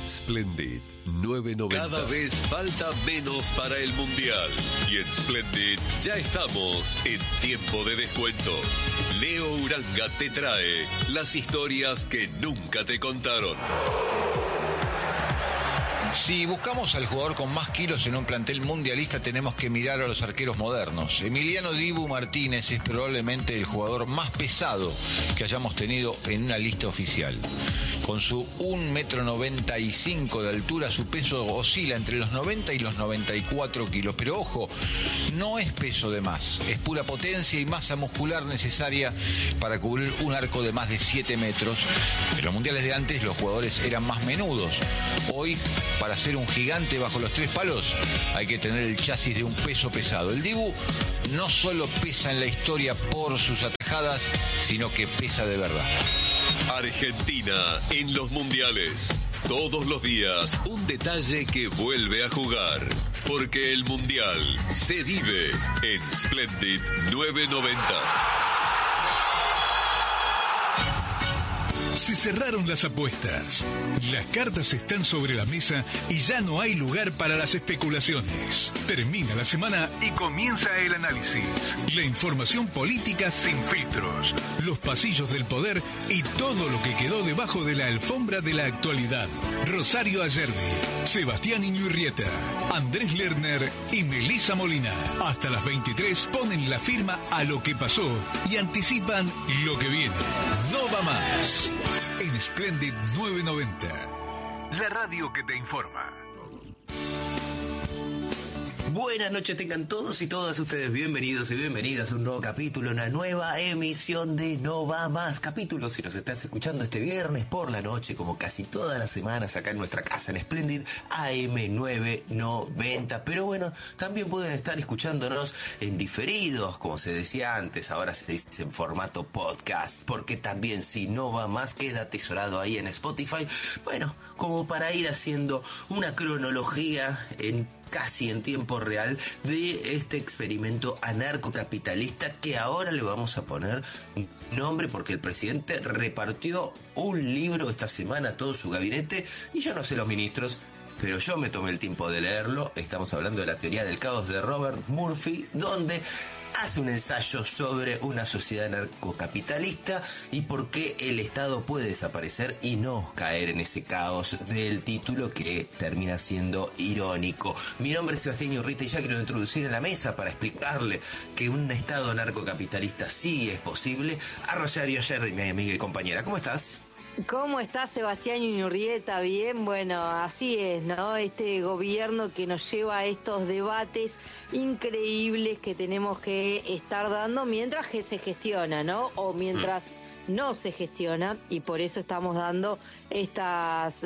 Splendid 990. Cada vez falta menos para el Mundial. Y en Splendid ya estamos en tiempo de descuento. Leo Uranga te trae las historias que nunca te contaron. Si buscamos al jugador con más kilos en un plantel mundialista, tenemos que mirar a los arqueros modernos. Emiliano Dibu Martínez es probablemente el jugador más pesado que hayamos tenido en una lista oficial. Con su 1,95 m de altura, su peso oscila entre los 90 y los 94 kilos. Pero ojo, no es peso de más, es pura potencia y masa muscular necesaria para cubrir un arco de más de 7 metros. En los mundiales de antes los jugadores eran más menudos. Hoy, para ser un gigante bajo los 3 palos, hay que tener el chasis de un peso pesado. El Dibu no solo pesa en la historia por sus atajadas, sino que pesa de verdad. Argentina en los mundiales. Todos los días un detalle que vuelve a jugar. Porque el mundial se vive en Splendid 990. Se cerraron las apuestas. Las cartas están sobre la mesa y ya no hay lugar para las especulaciones. Termina la semana y comienza el análisis. La información política sin filtros. Los pasillos del poder y todo lo que quedó debajo de la alfombra de la actualidad. Rosario Ayerdi, Sebastián Iñurrieta, Andrés Lerner y Melissa Molina. Hasta las 23 ponen la firma a lo que pasó y anticipan lo que viene. No va más. En Splendid 990, la radio que te informa. Buenas noches tengan todos y todas ustedes, bienvenidos y bienvenidas a un nuevo capítulo, una nueva emisión de No Va Más. Capítulo, si nos estás escuchando este viernes por la noche, como casi todas las semanas acá en nuestra casa en Splendid AM 990. Pero bueno, también pueden estar escuchándonos en diferidos, como se decía antes, ahora se dice en formato podcast, porque también si No Va Más queda atesorado ahí en Spotify. Bueno, como para ir haciendo una cronología casi en tiempo real de este experimento anarcocapitalista que ahora le vamos a poner nombre porque el presidente repartió un libro esta semana a todo su gabinete y yo no sé los ministros, pero yo me tomé el tiempo de leerlo. Estamos hablando de la teoría del caos de Robert Murphy, donde hace un ensayo sobre una sociedad anarcocapitalista y por qué el Estado puede desaparecer y no caer en ese caos del título que termina siendo irónico. Mi nombre es Sebastián Iñurrieta y ya quiero introducir en la mesa para explicarle que un Estado anarcocapitalista sí es posible a Rosario Ayerdi, mi amiga y compañera. ¿Cómo estás? ¿Cómo está Sebastián Iñurrieta? Bien, bueno, así es, ¿no? Este gobierno que nos lleva a estos debates increíbles que tenemos que estar dando mientras que se gestiona, ¿no? O mientras no se gestiona, y por eso estamos dando estas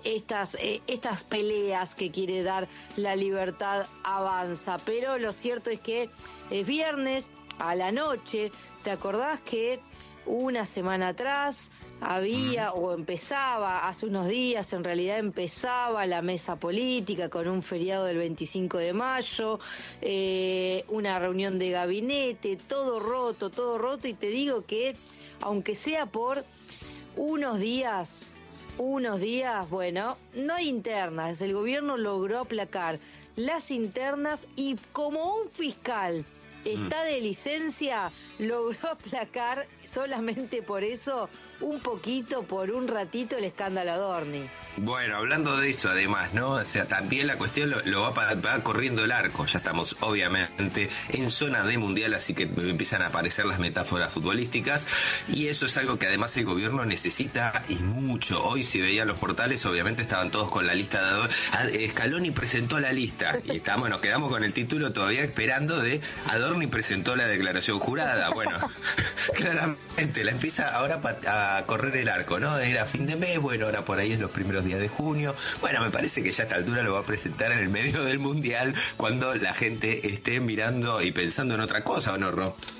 peleas que quiere dar La Libertad Avanza. Pero lo cierto es que es viernes a la noche. ¿Te acordás que una semana atrás había o empezaba, hace unos días en realidad empezaba la mesa política con un feriado del 25 de mayo, una reunión de gabinete, todo roto, y te digo que aunque sea por unos días, bueno, no hay internas, el gobierno logró aplacar las internas y como un fiscal está de licencia, logró aplacar solamente por eso un poquito, por un ratito, el escándalo Adorni. Bueno, hablando de eso además, ¿no? O sea, también la cuestión lo va corriendo el arco. Ya estamos obviamente en zona de mundial, así que empiezan a aparecer las metáforas futbolísticas y eso es algo que además el gobierno necesita y mucho. Hoy si veían los portales, obviamente estaban todos con la lista de Adorni. Scaloni presentó la lista y nos quedamos con el título todavía esperando de Adorni presentó la declaración jurada. Bueno, claramente la empieza ahora a correr el arco, ¿no? Era fin de mes, bueno, ahora por ahí es los primeros días de junio. Bueno, me parece que ya a esta altura lo va a presentar en el medio del mundial cuando la gente esté mirando y pensando en otra cosa, ¿o no, Ro?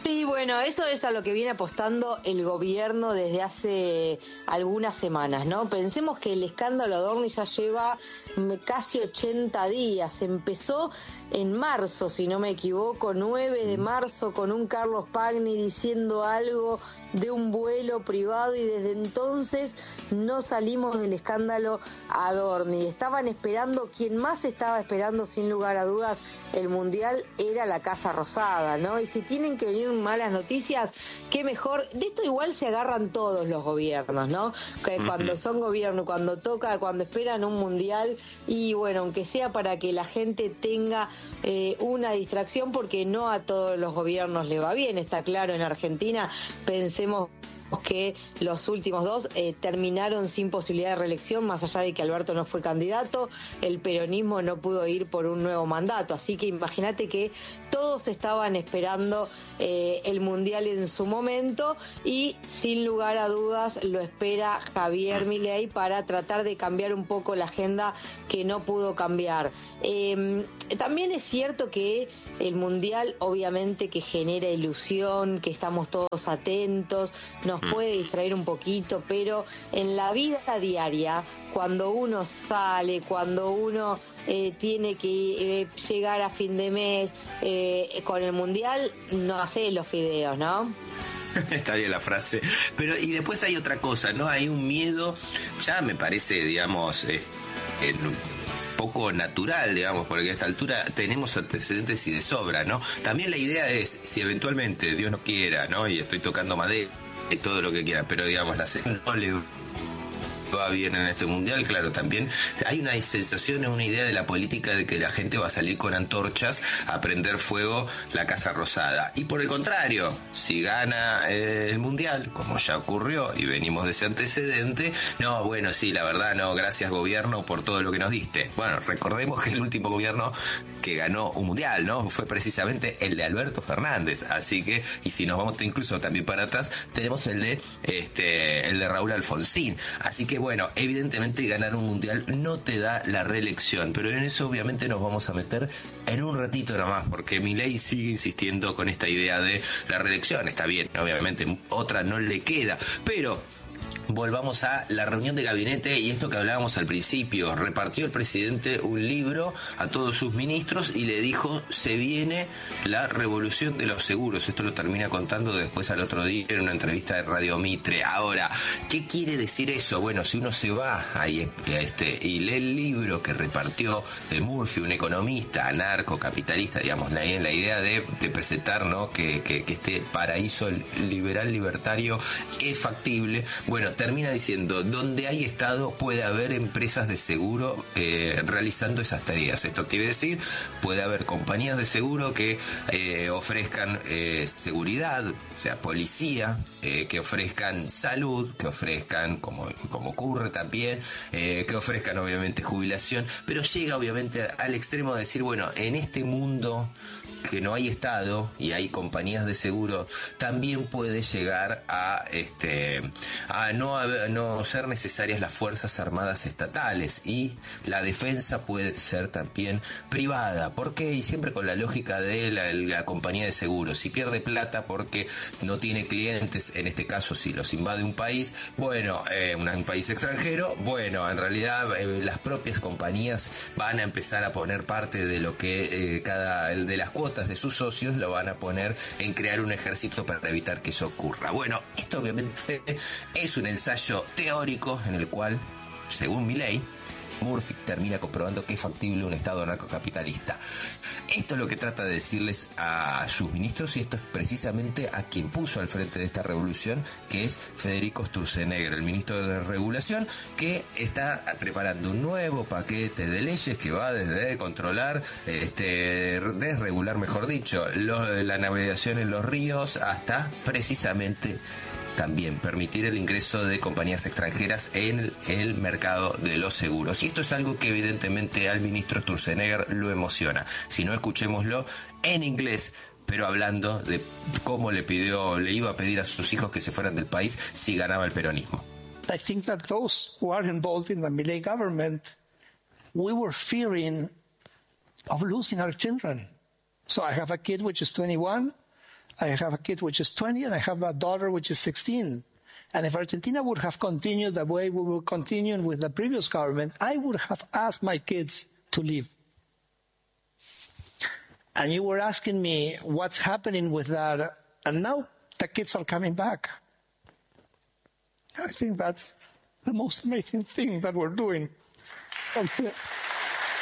Sí, bueno, eso es a lo que viene apostando el gobierno desde hace algunas semanas, ¿no? Pensemos que el escándalo Adorni ya lleva casi 80 días. Empezó en marzo, si no me equivoco, 9 de marzo, con un Carlos Pagni diciendo algo de un vuelo privado, y desde entonces no salimos del escándalo Adorni. Estaban esperando, quien más estaba esperando sin lugar a dudas el Mundial era la Casa Rosada, ¿no? Y si tienen que venir malas noticias, qué mejor. De esto igual se agarran todos los gobiernos, ¿no? Que cuando son gobierno, cuando toca, cuando esperan un Mundial, y bueno, aunque sea para que la gente tenga una distracción, porque no a todos los gobiernos le va bien, está claro. En Argentina pensemos que los últimos dos terminaron sin posibilidad de reelección, más allá de que Alberto no fue candidato, el peronismo no pudo ir por un nuevo mandato, así que imagínate que todos estaban esperando el Mundial en su momento, y sin lugar a dudas lo espera Javier Milei para tratar de cambiar un poco la agenda que no pudo cambiar. También es cierto que el Mundial obviamente que genera ilusión, que estamos todos atentos, nos puede distraer un poquito, pero en la vida diaria, cuando uno sale, cuando uno tiene que llegar a fin de mes, con el Mundial no hace los fideos, ¿no? Está bien la frase. Pero y después hay otra cosa, ¿no? Hay un miedo, ya me parece, digamos, poco natural, digamos, porque a esta altura tenemos antecedentes y de sobra, ¿no? También la idea es, si eventualmente, Dios no quiera, ¿no? Y estoy tocando madera y todo lo que quiera, pero digamos, la no le va bien en este Mundial, claro, también hay una sensación, una idea de la política de que la gente va a salir con antorchas a prender fuego la Casa Rosada. Y por el contrario, si gana el Mundial, como ya ocurrió y venimos de ese antecedente, no, bueno, sí, la verdad, no, gracias gobierno por todo lo que nos diste. Bueno, recordemos que el último gobierno que ganó un Mundial, ¿no? Fue precisamente el de Alberto Fernández, así que, y si nos vamos incluso también para atrás, tenemos el de Raúl Alfonsín, así que bueno, evidentemente ganar un Mundial no te da la reelección, pero en eso obviamente nos vamos a meter en un ratito nomás, porque Milei sigue insistiendo con esta idea de la reelección. Está bien, obviamente otra no le queda, pero volvamos a la reunión de gabinete y esto que hablábamos al principio. Repartió el presidente un libro a todos sus ministros y le dijo: se viene la revolución de los seguros. Esto lo termina contando después al otro día en una entrevista de Radio Mitre. Ahora, ¿qué quiere decir eso? Bueno, si uno se va ahí y lee el libro que repartió de Murphy, un economista anarcocapitalista, digamos, la idea de presentar, ¿no?, que este paraíso liberal libertario es factible. Bueno, termina diciendo: donde hay Estado puede haber empresas de seguro realizando esas tareas. Esto quiere decir, puede haber compañías de seguro que ofrezcan seguridad, o sea, policía, que ofrezcan salud, que ofrezcan, como ocurre también, que ofrezcan obviamente jubilación, pero llega obviamente al extremo de decir, bueno, en este mundo que no hay Estado y hay compañías de seguro, también puede llegar a no ser necesarias las fuerzas armadas estatales, y la defensa puede ser también privada. ¿Por qué? Y siempre con la lógica de la compañía de seguros. Si pierde plata porque no tiene clientes, en este caso si los invade un país, bueno, un país extranjero, bueno, en realidad las propias compañías van a empezar a poner parte de lo que de las cuotas de sus socios lo van a poner en crear un ejército para evitar que eso ocurra. Bueno, esto obviamente es un ensayo teórico en el cual, según Milei, Murphy termina comprobando que es factible un Estado anarcocapitalista. Esto es lo que trata de decirles a sus ministros, y esto es precisamente a quien puso al frente de esta revolución, que es Federico Sturzenegger, el ministro de Regulación, que está preparando un nuevo paquete de leyes que va desde controlar, desregular, mejor dicho, la navegación en los ríos, hasta precisamente también permitir el ingreso de compañías extranjeras en el mercado de los seguros. Y esto es algo que evidentemente al ministro Sturzenegger lo emociona. Si no, escuchémoslo en inglés, pero hablando de cómo le iba a pedir a sus hijos que se fueran del país si ganaba el peronismo. I think that those who are involved in the Milei government, we were fearing of losing our children. So I have a kid which is 21. I have a kid which is 20, and I have a daughter which is 16. And if Argentina would have continued the way we were continuing with the previous government, I would have asked my kids to leave. And you were asking me what's happening with that, and now the kids are coming back. I think that's the most amazing thing that we're doing.